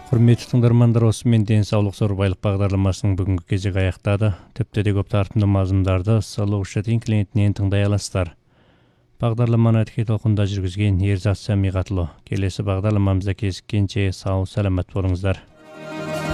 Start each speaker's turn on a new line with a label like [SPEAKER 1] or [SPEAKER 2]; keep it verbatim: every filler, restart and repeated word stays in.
[SPEAKER 1] Құрметті тыңдармандар, осымен денсаулық зор байлық бағдарламасының бүгінгі кезегі аяқтады. Тіпті де көп тартымды мазмұндарды салық шатин клиентінен тыңдай аласыздар. Бағдарламаны тікелей толқында жүргізген Ерзат Самиғатұлы. Келесі бағдарламамызда кезіккенше сау саламат болыңыздар.